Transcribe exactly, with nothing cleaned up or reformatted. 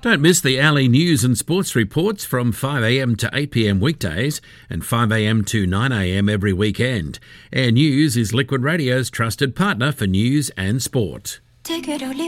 Don't miss the Alley news and sports reports from five a m to eight p m weekdays and five a m to nine a m every weekend. Air News is Liquid Radio's trusted partner for news and sport. Take it or leave